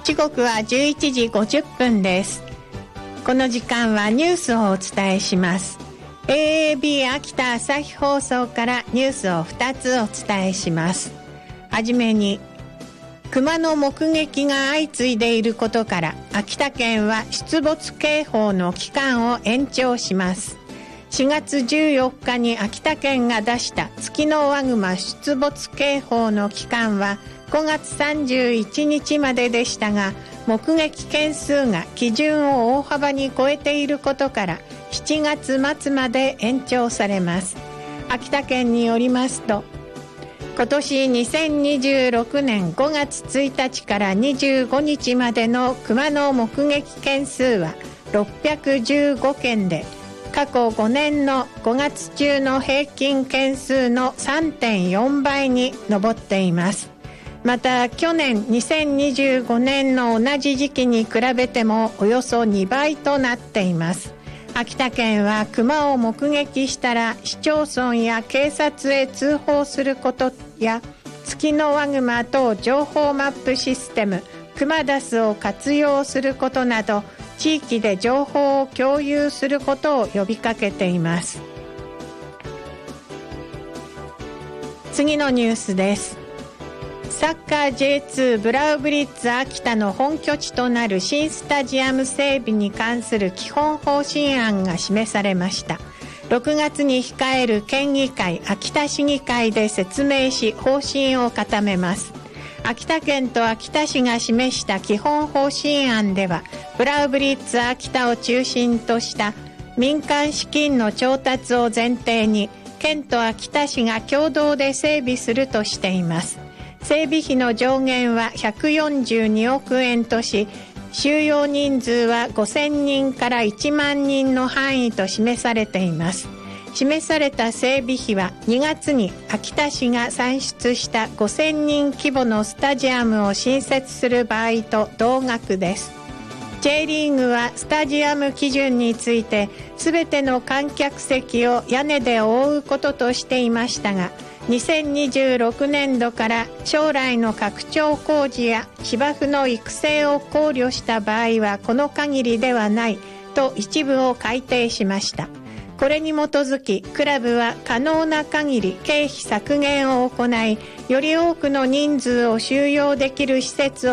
時刻は11時50分です。この時間はニュースをお伝えします。 AAB 秋田朝日放送からニュースを2つお伝えします。はじめに、熊の目撃が相次いでいることから秋田県は出没警報の期間を延長します。4月14日に秋田県が出したツキノワグマ出没警報の期間は5月31日まででしたが、目撃件数が基準を大幅に超えていることから7月末まで延長されます。秋田県によりますと、今年2026年5月1日から25日までの熊の目撃件数は615件で、過去5年の5月中の平均件数の 3.4 倍に上っています。また去年2025年の同じ時期に比べてもおよそ2倍となっています。秋田県は熊を目撃したら市町村や警察へ通報することや、ツキノワグマ等情報マップシステムクマダスを活用することなど、地域で情報を共有することを呼びかけています。次のニュースです。サッカー J2 ブラウブリッツ秋田の本拠地となる新スタジアム整備に関する基本方針案が示されました。6月に控える県議会秋田市議会で説明し、方針を固めます。秋田県と秋田市が示した基本方針案では、ブラウブリッツ秋田を中心とした民間資金の調達を前提に、県と秋田市が共同で整備するとしています。整備費の上限は142億円とし、収容人数は5000人から1万人の範囲と示されています。示された整備費は2月に秋田市が算出した5000人規模のスタジアムを新設する場合と同額です。J リーグはスタジアム基準について全ての観客席を屋根で覆うこととしていましたが、2026年度から将来の拡張工事や芝生の育成を考慮した場合はこの限りではないと一部を改定しました。これに基づきクラブは可能な限り経費削減を行い、より多くの人数を収容できる施設を